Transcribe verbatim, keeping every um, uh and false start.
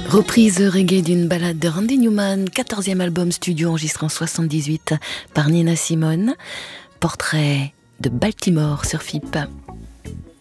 Reprise reggae d'une ballade de Randy Newman, quatorzième album studio enregistré en soixante-dix-huit par Nina Simone. Portrait de Baltimore sur F I P.